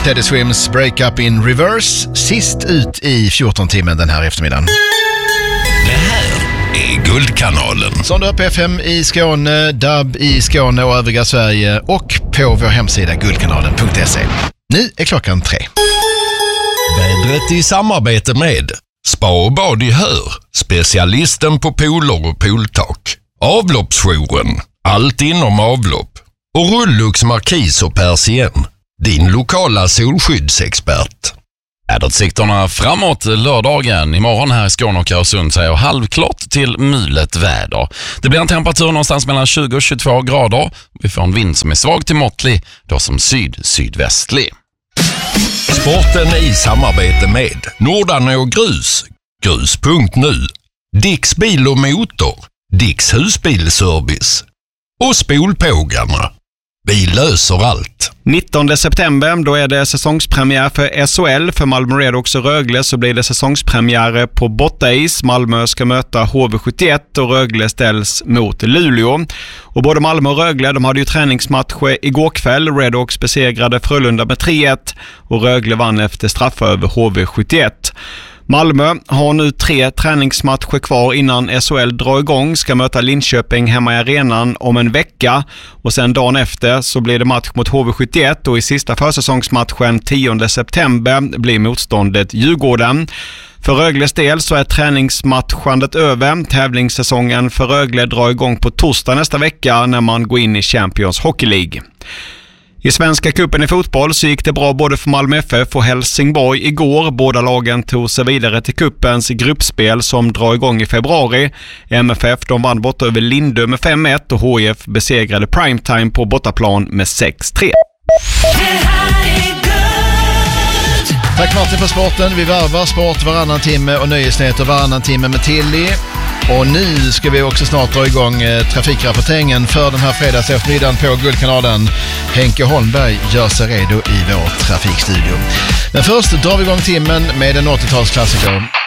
Teddy Swims Break Up in Reverse, sist ut i 14-timmen den här eftermiddagen. Det här är Guldkanalen. Som du hör på FM i Skåne, DAB i Skåne och övriga Sverige och på vår hemsida guldkanalen.se. Nu är klockan 3. Vädret i samarbete med Spa och bad i Hör, specialisten på pooler och pooltak. Avloppsjouren, allt inom avlopp. Och Rullux Markis och Persien, din lokala solskyddsexpert. Väderutsikterna framåt lördagen. Imorgon här i Skåne och Öresund säger halvklart till mulet väder. Det blir en temperatur någonstans mellan 20 och 22 grader. Vi får en vind som är svag till måttlig, då som sydvästlig. Sporten i samarbete med Nordan och Grus, grus.nu, Dicks bil och motor, Dicks husbilservice och Spolpågarna. Vi löser allt. 19 september, då är det säsongspremiär för SHL. För Malmö Redhawks och Rögle så blir det säsongspremiär på Bottais. Malmö ska möta HV71 och Rögle ställs mot Luleå. Och både Malmö och Rögle, de hade ju träningsmatcher igår kväll. Redhawks besegrade Frölunda med 3-1 och Rögle vann efter straffar över HV71. Malmö har nu 3 träningsmatcher kvar innan SHL drar igång. Ska möta Linköping hemma i arenan om en vecka. Och sen dagen efter så blir det match mot HV71. Och i sista försäsongsmatchen 10 september blir motståndet Djurgården. För Rögles del så är träningsmatchandet över. Tävlingssäsongen för Rögle drar igång på torsdag nästa vecka när man går in i Champions Hockey League. I Svenska cupen i fotboll så gick det bra både för Malmö FF och Helsingborg igår. Båda lagen tog sig vidare till cupens gruppspel som drar igång i februari. MFF de vann borta över Lindö med 5-1 och HIF besegrade Primetime på bortaplan med 6-3. Tack Martin för sporten. Vi varvar sport varannan timme och nöjesnyheter varannan timme med Tilly. Och nu ska vi också snart dra igång trafikrapporteringen för den här fredags eftermiddagen på Guldkanalen. Henke Holmberg gör sig redo i vår trafikstudio. Men först drar vi igång timmen med en 80-talsklassiker.